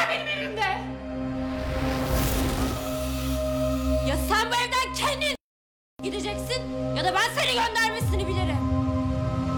benim evimde? Ya sen bu evden kendin gideceksin ya da ben seni göndermesini bilirim.